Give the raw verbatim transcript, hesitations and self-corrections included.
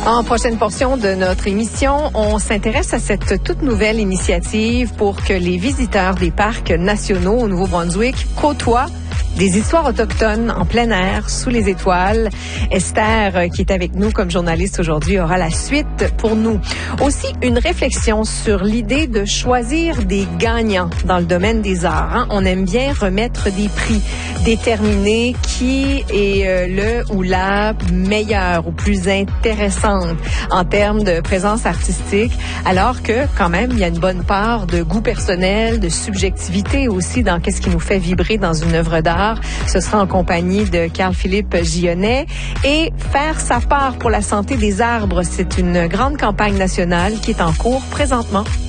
En prochaine portion de notre émission, on s'intéresse à cette toute nouvelle initiative pour que les visiteurs des parcs nationaux au Nouveau-Brunswick côtoient des histoires autochtones en plein air, sous les étoiles. Esther, qui est avec nous comme journaliste aujourd'hui, aura la suite pour nous. Aussi, une réflexion sur l'idée de choisir des gagnants dans le domaine des arts. Hein? On aime bien remettre des prix, déterminer qui est euh, le ou la meilleure ou plus intéressante en termes de présence artistique, alors que quand même, il y a une bonne part de goût personnel, de subjectivité aussi dans qu'est-ce qui nous fait vibrer dans une œuvre d'art. Ce sera en compagnie de Carl-Philippe Gionnet. Et faire sa part pour la santé des arbres, c'est une grande campagne nationale qui est en cours présentement.